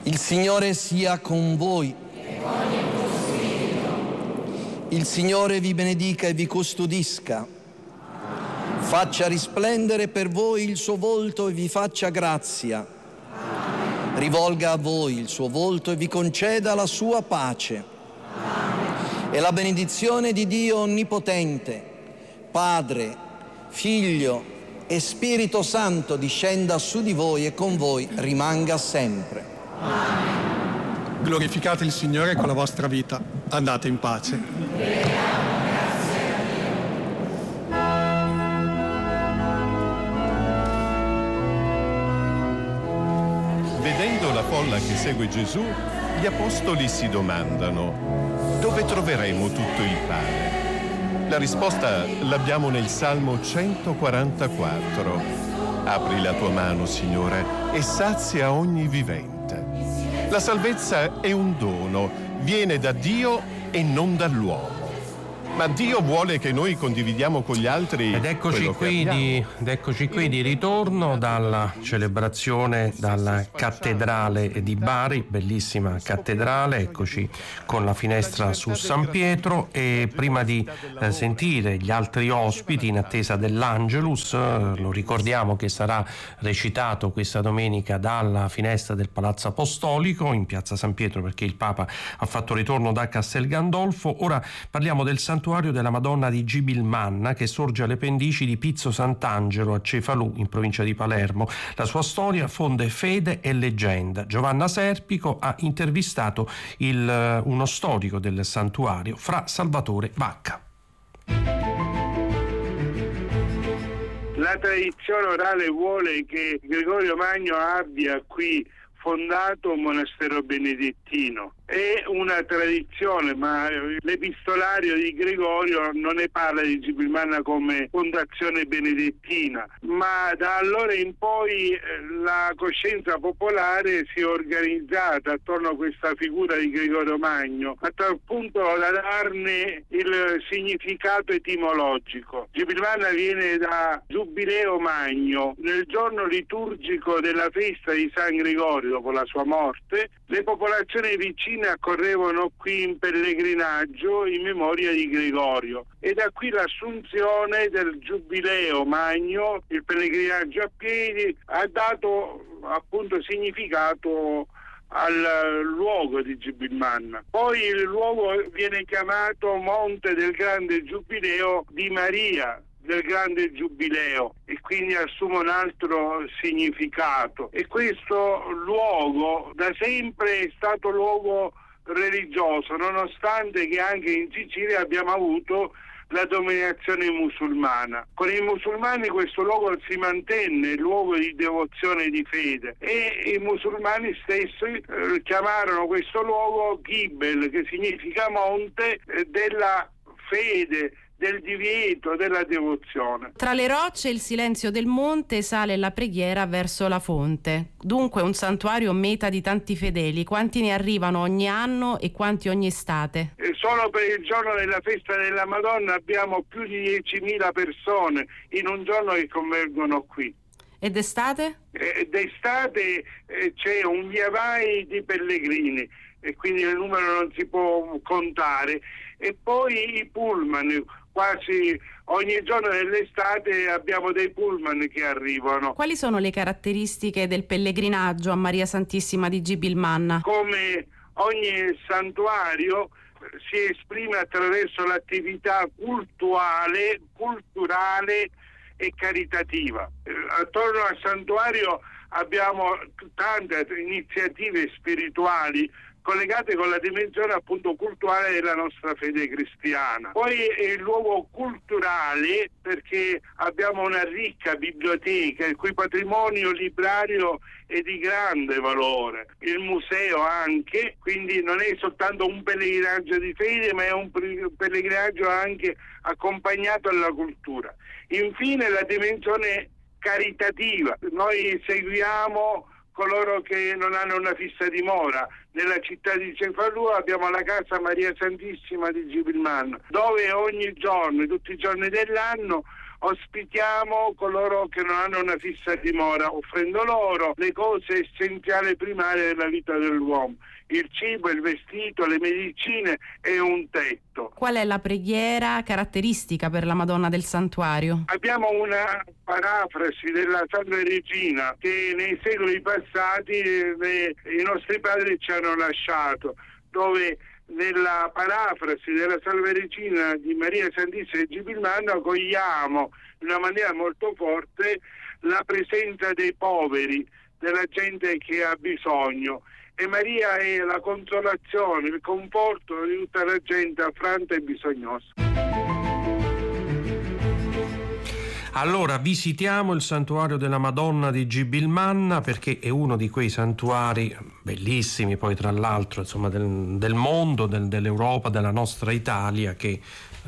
Il Signore sia con voi. E con il tuo spirito. Il Signore vi benedica e vi custodisca. Faccia risplendere per voi il suo volto e vi faccia grazia. Rivolga a voi il suo volto e vi conceda la sua pace. E la benedizione di Dio Onnipotente, Padre, Figlio e Spirito Santo discenda su di voi e con voi rimanga sempre. Amen. Glorificate il Signore con la vostra vita. Andate in pace. Vedendo la folla che segue Gesù, gli apostoli si domandano: dove troveremo tutto il pane? La risposta l'abbiamo nel Salmo 144. Apri la tua mano, Signore, e sazia ogni vivente. La salvezza è un dono, viene da Dio e non dall'uomo. Ma Dio vuole che noi condividiamo con gli altri. Ed eccoci qui di ritorno dalla celebrazione dalla cattedrale di Bari, bellissima cattedrale, eccoci con la finestra su San Pietro. E prima di sentire gli altri ospiti in attesa dell'Angelus, lo ricordiamo che sarà recitato questa domenica dalla finestra del Palazzo Apostolico in piazza San Pietro, perché il Papa ha fatto ritorno da Castel Gandolfo. Ora parliamo del santuario della Madonna di Gibilmanna, che sorge alle pendici di Pizzo Sant'Angelo a Cefalù, in provincia di Palermo. La sua storia fonde fede e leggenda. Giovanna Serpico ha intervistato uno storico del santuario, Fra Salvatore Vacca. La tradizione orale vuole che Gregorio Magno abbia qui fondato un monastero benedettino. È una tradizione, ma l'epistolario di Gregorio non ne parla di Gibilmanna come fondazione benedettina, ma da allora in poi la coscienza popolare si è organizzata attorno a questa figura di Gregorio Magno, a tal punto da darne il significato etimologico. Gibilmanna viene da Giubileo Magno. Nel giorno liturgico della festa di San Gregorio, dopo la sua morte, le popolazioni vicine accorrevano qui in pellegrinaggio in memoria di Gregorio, e da qui l'assunzione del Giubileo Magno, il pellegrinaggio a piedi, ha dato appunto significato al luogo di Gibilmanna. Poi il luogo viene chiamato Monte del Grande Giubileo di Maria, del Grande Giubileo, e quindi assume un altro significato. E questo luogo da sempre è stato luogo religioso, nonostante che anche in Sicilia abbiamo avuto la dominazione musulmana. Con i musulmani questo luogo si mantenne luogo di devozione e di fede, e i musulmani stessi chiamarono questo luogo Gibel, che significa monte della fede, del divieto, della devozione. Tra le rocce e il silenzio del monte sale la preghiera verso la fonte. Dunque un santuario meta di tanti fedeli. Quanti ne arrivano ogni anno e quanti ogni estate? Solo per il giorno della festa della Madonna abbiamo più di 10.000 persone in un giorno che convergono qui. Ed d'estate? D'estate c'è un via vai di pellegrini, e quindi il numero non si può contare. E poi i pullman, quasi ogni giorno dell'estate abbiamo dei pullman che arrivano. Quali sono le caratteristiche del pellegrinaggio a Maria Santissima di Gibilmanna? Come ogni santuario si esprime attraverso l'attività culturale e caritativa. Attorno al santuario abbiamo tante iniziative spirituali collegate con la dimensione appunto culturale della nostra fede cristiana. Poi è il luogo culturale perché abbiamo una ricca biblioteca, il cui patrimonio librario è di grande valore, il museo anche, quindi non è soltanto un pellegrinaggio di fede, ma è un pellegrinaggio anche accompagnato alla cultura. Infine la dimensione caritativa, noi seguiamo coloro che non hanno una fissa dimora. Nella città di Cefalù abbiamo la casa Maria Santissima di Gibilmanna, dove ogni giorno, tutti i giorni dell'anno, ospitiamo coloro che non hanno una fissa dimora, offrendo loro le cose essenziali primarie della vita dell'uomo: il cibo, il vestito, le medicine e un tetto. Qual è la preghiera caratteristica per la Madonna del Santuario? Abbiamo una parafrasi della Salve Regina che nei secoli passati i nostri padri ci hanno lasciato, dove nella parafrasi della Salve Regina di Maria Santissima di Gibilmano cogliamo in una maniera molto forte la presenza dei poveri, della gente che ha bisogno. E Maria è la consolazione, il conforto di tutta la gente affranta e bisognosa. Allora visitiamo il santuario della Madonna di Gibilmanna, perché è uno di quei santuari bellissimi, poi tra l'altro, insomma, del mondo, dell'Europa, della nostra Italia, che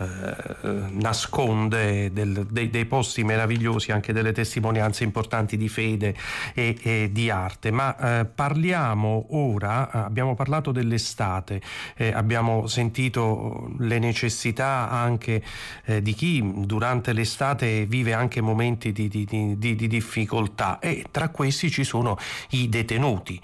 nasconde dei posti meravigliosi, anche delle testimonianze importanti di fede e di arte. Ma parliamo ora, abbiamo parlato dell'estate, abbiamo sentito le necessità anche di chi durante l'estate vive anche momenti di difficoltà, e tra questi ci sono i detenuti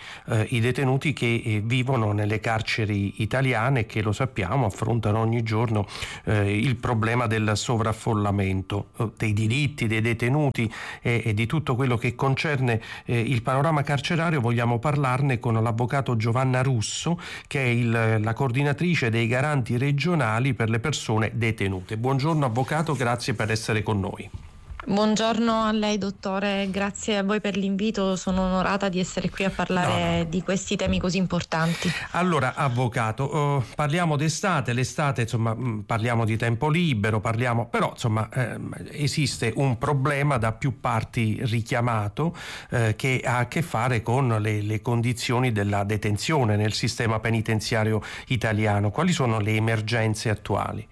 che vivono nelle carceri italiane, che lo sappiamo affrontano ogni giorno il problema del sovraffollamento, dei diritti dei detenuti e di tutto quello che concerne il panorama carcerario. Vogliamo parlarne con l'avvocato Giovanna Russo, che è la coordinatrice dei garanti regionali per le persone detenute. Buongiorno avvocato, grazie per essere con noi. Buongiorno a lei dottore, grazie a voi per l'invito, sono onorata di essere qui a parlare di questi temi così importanti. Allora avvocato, parliamo d'estate, l'estate insomma parliamo di tempo libero, però insomma esiste un problema da più parti richiamato che ha a che fare con le condizioni della detenzione nel sistema penitenziario italiano. Quali sono le emergenze attuali?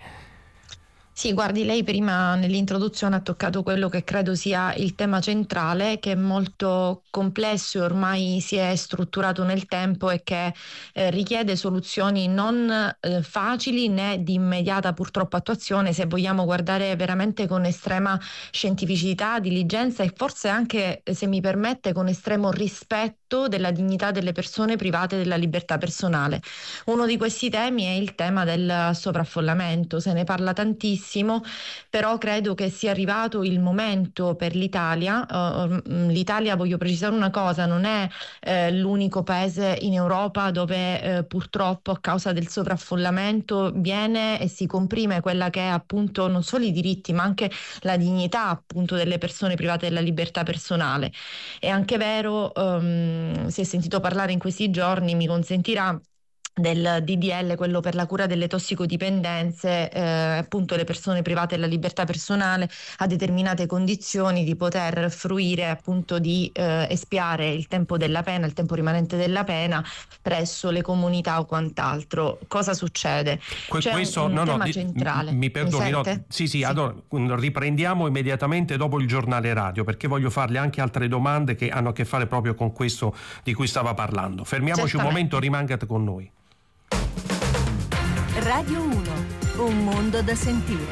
Sì, guardi, lei prima nell'introduzione ha toccato quello che credo sia il tema centrale, che è molto complesso e ormai si è strutturato nel tempo e che richiede soluzioni non facili né di immediata purtroppo attuazione, se vogliamo guardare veramente con estrema scientificità, diligenza e forse anche, se mi permette, con estremo rispetto della dignità delle persone private della libertà personale. Uno di questi temi è il tema del sovraffollamento, se ne parla tantissimo, però credo che sia arrivato il momento per l'Italia. L'Italia, voglio precisare una cosa, non è l'unico paese in Europa dove purtroppo a causa del sovraffollamento viene e si comprime quella che è appunto non solo i diritti ma anche la dignità appunto delle persone private della libertà personale. È anche vero, si è sentito parlare in questi giorni, mi consentirà, del DDL, quello per la cura delle tossicodipendenze, appunto le persone private della libertà personale a determinate condizioni di poter fruire appunto di espiare il tempo della pena, il tempo rimanente della pena presso le comunità o quant'altro. Cosa succede? C'è questo un tema centrale. Mi perdoni, sì. Allora riprendiamo immediatamente dopo il giornale radio, perché voglio farle anche altre domande che hanno a che fare proprio con questo di cui stava parlando. Fermiamoci un momento, rimanga con noi. Radio 1, un mondo da sentire.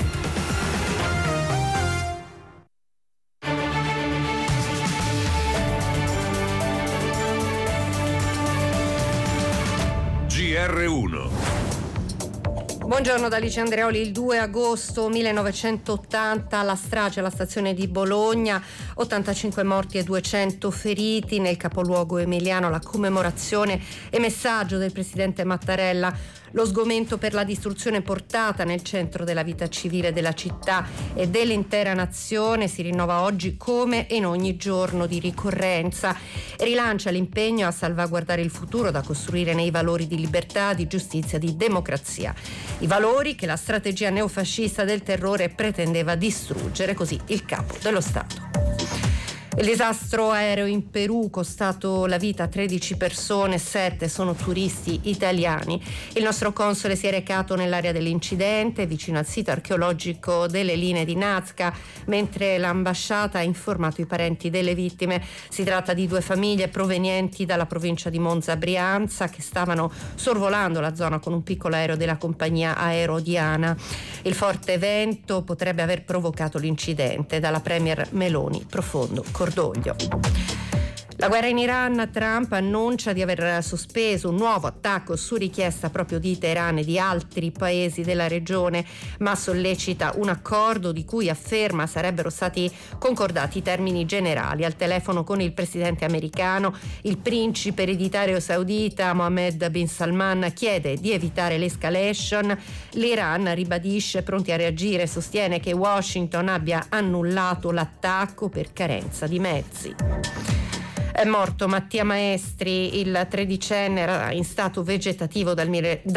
GR1. Buongiorno da Alice Andreoli. Il 2 agosto 1980 la strage alla stazione di Bologna, 85 morti e 200 feriti. Nel capoluogo emiliano la commemorazione e messaggio del presidente Mattarella. Lo sgomento per la distruzione portata nel centro della vita civile della città e dell'intera nazione si rinnova oggi come in ogni giorno di ricorrenza e rilancia l'impegno a salvaguardare il futuro da costruire nei valori di libertà, di giustizia, di democrazia. I valori che la strategia neofascista del terrore pretendeva distruggere, così il capo dello Stato. Il disastro aereo in Perù, costato la vita a 13 persone, 7 sono turisti italiani. Il nostro console si è recato nell'area dell'incidente, vicino al sito archeologico delle Linee di Nazca, mentre l'ambasciata ha informato i parenti delle vittime. Si tratta di 2 famiglie provenienti dalla provincia di Monza Brianza che stavano sorvolando la zona con un piccolo aereo della compagnia Aero Diana. Il forte vento potrebbe aver provocato l'incidente. Dalla premier Meloni profondo cordoglio. La guerra in Iran, Trump annuncia di aver sospeso un nuovo attacco su richiesta proprio di Teheran e di altri paesi della regione, ma sollecita un accordo di cui afferma sarebbero stati concordati i termini generali. Al telefono con il presidente americano, il principe ereditario saudita Mohammed bin Salman chiede di evitare l'escalation. L'Iran ribadisce pronti a reagire e sostiene che Washington abbia annullato l'attacco per carenza di mezzi. È morto Mattia Maestri, il 13enne era in stato vegetativo dal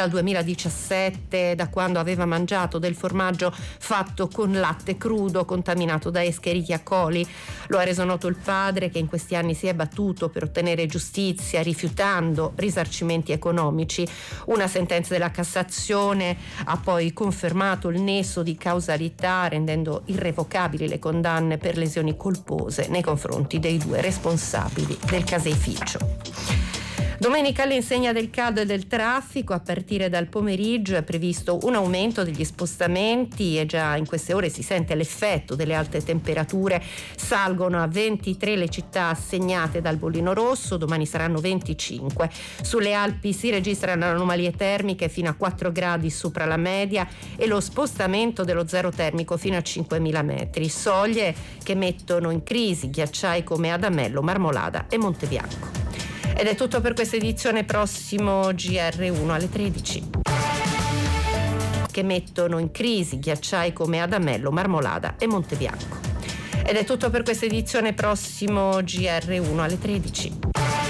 2017, da quando aveva mangiato del formaggio fatto con latte crudo contaminato da Escherichia coli. Lo ha reso noto il padre, che in questi anni si è battuto per ottenere giustizia rifiutando risarcimenti economici. Una sentenza della Cassazione ha poi confermato il nesso di causalità, rendendo irrevocabili le condanne per lesioni colpose nei confronti dei 2 responsabili del caseificio. Domenica all'insegna del caldo e del traffico, a partire dal pomeriggio è previsto un aumento degli spostamenti e già in queste ore si sente l'effetto delle alte temperature. Salgono a 23 le città segnate dal bollino rosso, domani saranno 25. Sulle Alpi si registrano anomalie termiche fino a 4 gradi sopra la media e lo spostamento dello zero termico fino a 5.000 metri. Soglie che mettono in crisi ghiacciai come Adamello, Marmolada e Montebianco. Ed è tutto per questa edizione, prossimo GR1 alle 13. Che mettono in crisi ghiacciai come Adamello, Marmolada e Montebianco. Ed è tutto per questa edizione, prossimo GR1 alle 13.